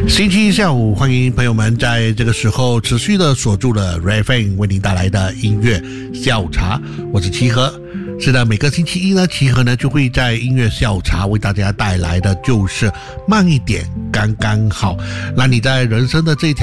星期一下午，欢迎朋友们在这个时候持续的锁住了 RFM 为您带来的音乐下午茶，我是齐和。是的，每个星期一呢，齐和呢就会在音乐下午茶为大家带来的就是慢一点刚刚好，让你在人生的这一条